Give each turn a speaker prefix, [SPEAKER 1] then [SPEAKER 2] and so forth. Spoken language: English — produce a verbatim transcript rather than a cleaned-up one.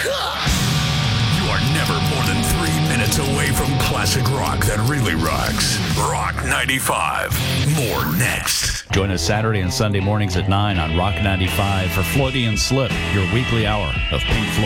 [SPEAKER 1] You are never more than three minutes away from classic rock that really rocks. Rock ninety-five. More next.
[SPEAKER 2] Join us Saturday and Sunday mornings at nine on Rock ninety-five for Freudian Slip, your weekly hour of Pink Floyd.